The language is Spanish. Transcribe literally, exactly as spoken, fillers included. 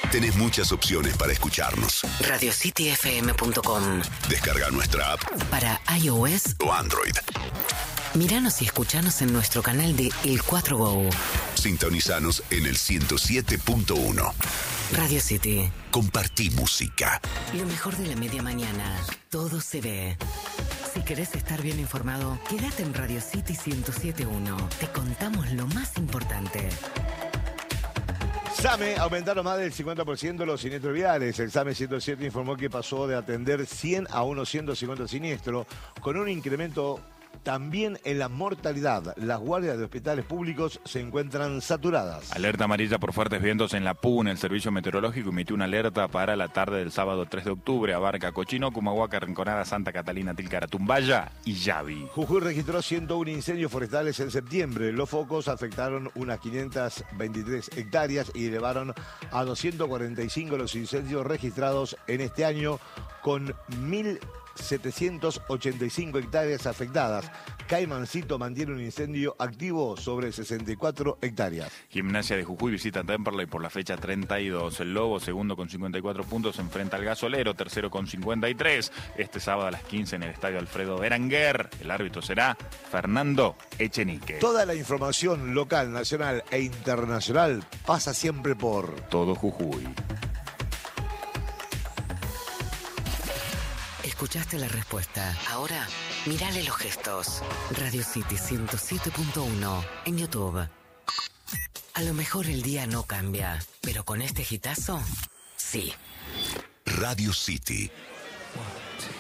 Tenés muchas opciones para escucharnos. radio city f m punto com. Descarga nuestra app para iOS o Android. Míranos y escuchanos en nuestro canal de El cuatro Go. Sintonizanos en el ciento siete punto uno. Radio City. Compartí música. Lo mejor de la media mañana. Todo se ve. Si querés estar bien informado, quédate en Radio City ciento siete punto uno. Te contamos lo más importante. SAME aumentaron más del cincuenta por ciento los siniestros viales. El SAME ciento siete informó que pasó de atender cien a unos ciento cincuenta siniestros, con un incremento también en la mortalidad. Las guardias de hospitales públicos se encuentran saturadas. Alerta amarilla por fuertes vientos en la Puna. El servicio meteorológico emitió una alerta para la tarde del sábado tres de octubre. Abarca Cochino, Cumahuaca, Rinconada, Santa Catalina, Tilcara, Tumbaya y Yavi. Jujuy registró ciento uno incendios forestales en septiembre. Los focos afectaron unas quinientas veintitrés hectáreas y elevaron a doscientos cuarenta y cinco los incendios registrados en este año, con mil setecientas ochenta y cinco hectáreas afectadas. Caimancito mantiene un incendio activo sobre sesenta y cuatro hectáreas. Gimnasia de Jujuy visita Temperley por la fecha treinta y dos. El Lobo, segundo con cincuenta y cuatro puntos, se enfrenta al Gasolero, tercero con cincuenta y tres. Este sábado a las quince en el estadio Alfredo Berenguer. El árbitro será Fernando Echenique. Toda la información local, nacional e internacional pasa siempre por Todo Jujuy. Escuchaste la respuesta. Ahora, mírale los gestos. Radio City ciento siete punto uno en YouTube. A lo mejor el día no cambia, pero con este hitazo, sí. Radio City. One, two.